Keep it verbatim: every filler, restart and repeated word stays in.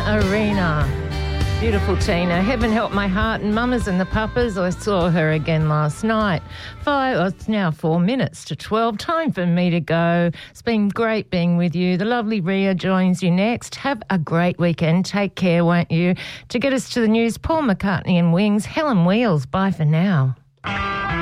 Arena. Beautiful Tina. Heaven help my heart and mamas and the papas. I saw her again last night. Five, oh, it's now four minutes to twelve. Time for me to go. It's been great being with you. The lovely Ria joins you next. Have a great weekend. Take care, won't you? To get us to the news, Paul McCartney and Wings, Helen Wheels. Bye for now.